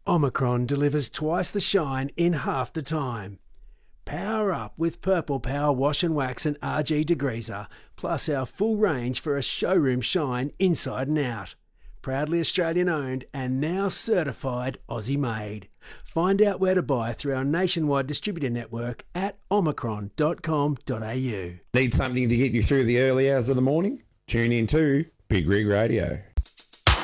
Omicron delivers twice the shine in half the time. Power up with Purple Power Wash and Wax and RG Degreaser, plus our full range for a showroom shine inside and out. Proudly Australian owned and now certified Aussie made. Find out where to buy through our nationwide distributor network at omicron.com.au. Need something to get you through the early hours of the morning? Tune in to Big Rig Radio.